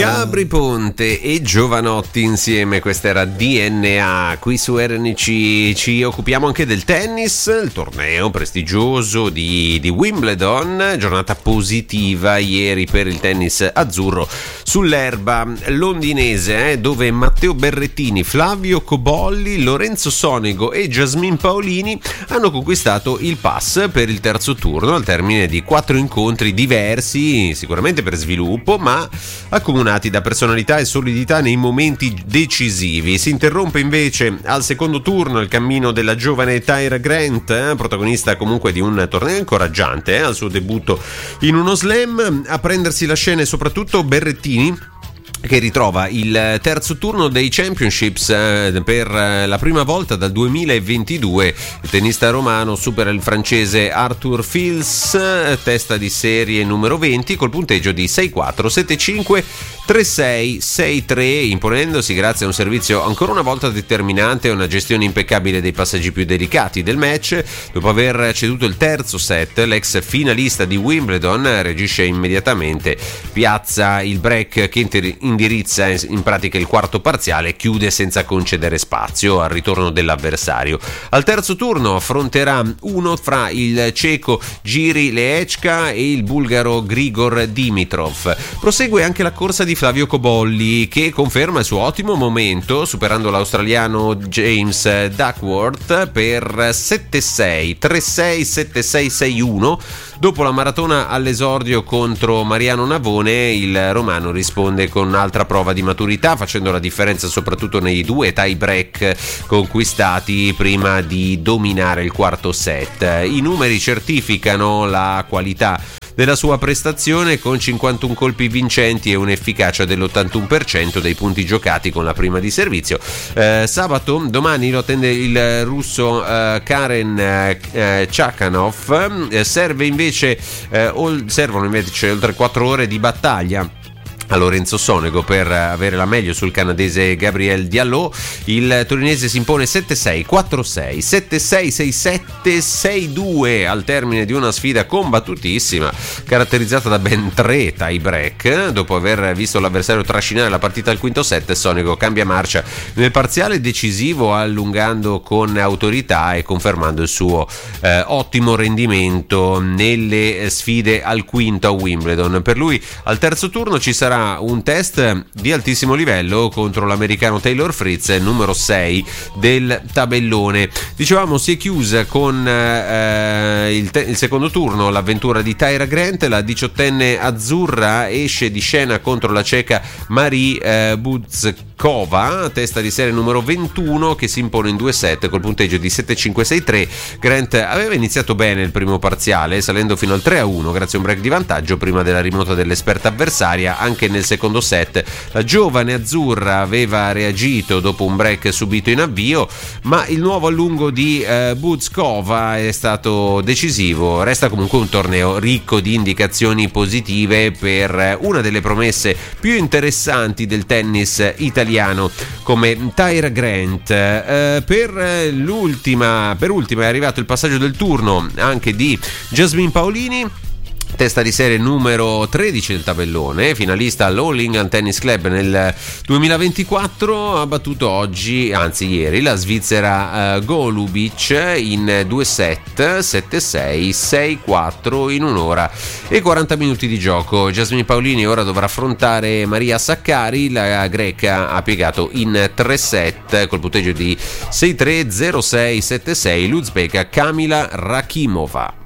Gabri Ponte e Giovanotti insieme, questa era DNA. Qui su RNC ci occupiamo anche del tennis, il torneo prestigioso di Wimbledon, giornata positiva ieri per il tennis azzurro sull'erba londinese, dove Matteo Berrettini, Flavio Cobolli, Lorenzo Sonego e Jasmine Paolini hanno conquistato il pass per il terzo turno al termine di 4 incontri diversi, sicuramente per sviluppo, ma accomunati da personalità e solidità nei momenti decisivi. Si interrompe invece al secondo turno il cammino della giovane Tyra Grant, protagonista comunque di un torneo incoraggiante al suo debutto in uno slam. A prendersi la scena e soprattutto Berrettini, che ritrova il terzo turno dei Championships per la prima volta dal 2022. Il tennista romano supera il francese Arthur Fils, testa di serie numero 20, col punteggio di 6-4, 7-5, 3-6, 6-3, imponendosi grazie a un servizio ancora una volta determinante e una gestione impeccabile dei passaggi più delicati del match. Dopo aver ceduto il terzo set, l'ex finalista di Wimbledon reagisce immediatamente, piazza il break che indirizza in pratica il quarto parziale e chiude senza concedere spazio al ritorno dell'avversario. Al terzo turno affronterà uno fra il ceco Jiri Lehečka e il bulgaro Grigor Dimitrov. Prosegue anche la corsa di Flavio Cobolli, che conferma il suo ottimo momento superando l'australiano James Duckworth per 7-6, 3-6, 7-6, 6-1. Dopo la maratona all'esordio contro Mariano Navone, il romano risponde con un'altra prova di maturità, facendo la differenza soprattutto nei 2 tie break conquistati prima di dominare il quarto set. I numeri certificano la qualità della sua prestazione, con 51 colpi vincenti e un'efficacia dell'81% dei punti giocati con la prima di servizio. Domani lo attende il russo Karen Chakhanov. Servono invece oltre 4 ore di battaglia a Lorenzo Sonego per avere la meglio sul canadese Gabriel Diallo. Il torinese si impone 7-6, 4-6, 7-6, 6-7, 6-2 al termine di una sfida combattutissima, caratterizzata da ben 3 tie break. Dopo aver visto l'avversario trascinare la partita al quinto set, Sonego cambia marcia nel parziale decisivo, allungando con autorità e confermando il suo ottimo rendimento nelle sfide al quinto a Wimbledon. Per lui al terzo turno ci sarà un test di altissimo livello contro l'americano Taylor Fritz, numero 6 del tabellone. Dicevamo, si è chiusa con il secondo turno l'avventura di Tyra Grant. La 18enne azzurra esce di scena contro la ceca Marie Buzkova, testa di serie numero 21, che si impone in 2 set col punteggio di 7-5-6-3. Grant aveva iniziato bene il primo parziale, salendo fino al 3-1 grazie a un break di vantaggio prima della rimonta dell'esperta avversaria. Anche nel secondo set la giovane azzurra aveva reagito dopo un break subito in avvio, ma il nuovo allungo di Buzkova è stato decisivo. Resta comunque un torneo ricco di indicazioni positive per una delle promesse più interessanti del tennis italiano come Tyra Grant. Per ultima è arrivato il passaggio del turno anche di Jasmine Paolini, testa di serie numero 13 del tabellone, finalista all'All England Tennis Club nel 2024. Ha battuto ieri la svizzera Golubic in 2 set, 7-6, 6-4 in un'ora e 40 minuti di gioco. Jasmine Paolini ora dovrà affrontare Maria Sakkari. La greca ha piegato in 3 set col punteggio di 6-3, 0-6, 7-6 l'uzbeka Kamila Rakimova.